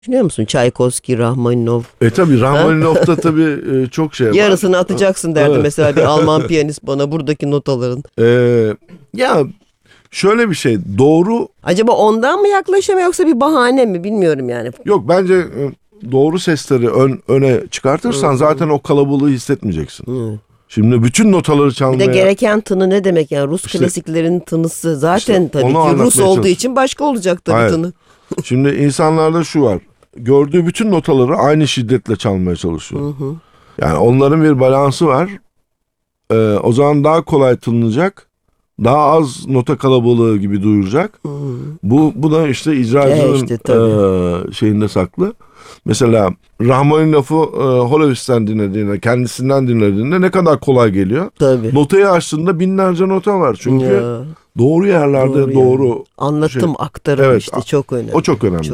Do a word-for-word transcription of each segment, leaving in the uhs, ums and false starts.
Düşünüyor musun? Çaykovski, Rahmaninov. E tabi Rahmaninov'da tabi e, çok şey var. Yarısını atacaksın derdi Evet. mesela bir Alman piyanist bana buradaki notaların. Ee, ya şöyle bir şey, doğru, Acaba ondan mı yaklaşamıyor yoksa bir bahane mi bilmiyorum yani. yok bence e, doğru sesleri ön, öne çıkartırsan zaten o kalabalığı hissetmeyeceksin. Hı. Şimdi bütün notaları Bir çalmaya... de gereken tını ne demek yani Rus İşte- klasiklerin tınısı zaten İşte tabii onu ki Rus anlatmaya olduğu çalışıyorum. için başka olacak tabii Hayır. tını. Şimdi insanlarda şu var. Gördüğü bütün notaları aynı şiddetle çalmaya çalışıyor. Hı hı. Yani onların bir balansı var. Ee, o zaman daha kolay tınlanacak. Daha az nota kalabalığı gibi duyuracak. Hı. Bu bu da işte icracının E işte tabii. e, şeyinde saklı. Mesela Rahmaninov'u e, Holovits'ten dinlediğinde, kendisinden dinlediğinde ne kadar kolay geliyor. Tabii. Notayı açtığında binlerce nota var. Çünkü Ya, doğru yerlerde doğru doğru. yani. Anlatım, şey. aktarım Evet, işte çok önemli. O çok önemli. Çok.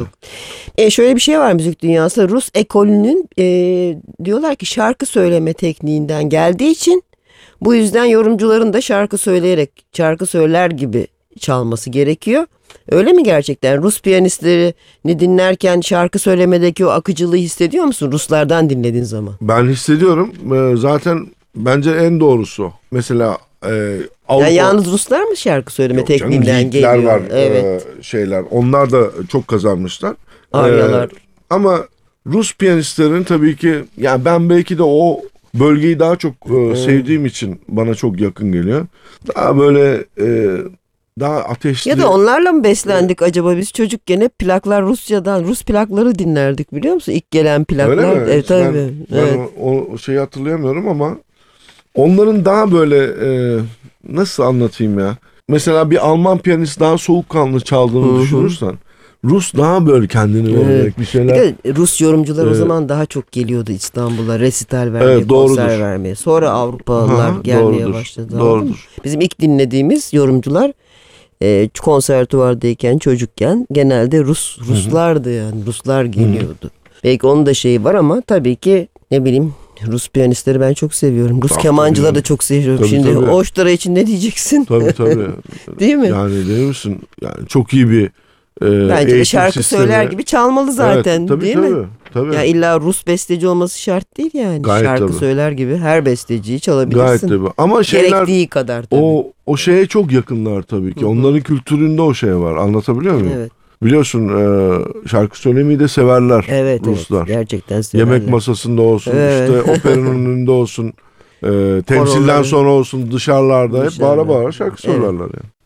E şöyle bir şey var müzik dünyasında. Rus ekolünün e, diyorlar ki şarkı söyleme tekniğinden geldiği için bu yüzden yorumcuların da şarkı söyleyerek şarkı söyler gibi çalması gerekiyor. Öyle mi gerçekten? Rus piyanistlerini dinlerken şarkı söylemedeki o akıcılığı hissediyor musun Ruslardan dinlediğin zaman? Ben hissediyorum. Ee, zaten bence en doğrusu. Mesela e, Avrupa... Yani yalnız Ruslar mı şarkı söyleme Yok canım, tekniğinden yiğitler geliyor? var, Evet. e, şeyler. Onlar da çok kazanmışlar. Aryalar. E, ama Rus piyanistlerin tabii ki, yani ben belki de o bölgeyi daha çok e, sevdiğim için bana çok yakın geliyor. Daha böyle e, daha ateşli. Ya da onlarla mı beslendik acaba biz çocukken hep plaklar Rusya'dan Rus plakları dinlerdik biliyor musun? İlk gelen plaklar. Öyle mi? Evet, tabii. Ben, ben Evet. o, o şeyi hatırlayamıyorum ama onların daha böyle e, nasıl anlatayım ya? Mesela bir Alman piyanist daha soğukkanlı çaldığını Hı hı. düşünürsen, Rus daha böyle kendini vererek Evet. bir Bir şeyler. de Rus yorumcular o Evet. zaman daha çok geliyordu İstanbul'a resital vermeye, Evet, doğrudur. konser vermeye. Sonra Avrupalılar Aha, gelmeye doğrudur, başladı. doğrudur. anladın mı? Bizim ilk dinlediğimiz yorumcular e, konservatuvardayken çocukken genelde Rus Ruslardı yani. Ruslar geliyordu. Belki onun da şeyi var ama tabii ki ne bileyim Rus piyanistleri ben çok seviyorum. Rus Tabii, kemancıları da tabii. çok seviyorum. Tabii, Şimdi tabii. Oştara için ne diyeceksin? Tabii tabii. Değil mi? Yani değil misin? Yani çok iyi bir e, Bence de eğitim şarkı sistemi. söyler gibi çalmalı zaten Evet, tabii, değil tabii, mi? Tabii. Ya illa Rus besteci olması şart değil yani. Gayet Şarkı tabii. söyler gibi her besteciyi Gayet çalabilirsin. tabii. Ama şeyler Gerektiği kadar tabii. o o şeye çok yakınlar tabii ki. Hı hı. Onların kültüründe o şey var. Anlatabiliyor muyum? Evet. Biliyorsun e, şarkı söylemeyi de severler Evet, Ruslar. evet. Gerçekten severler. Yemek masasında olsun, Evet. işte operanın önünde olsun, e, temsilden Koroları. sonra olsun, dışarılarda hep Dışarıda. bağıra bağıra şarkı Evet. söylerler yani.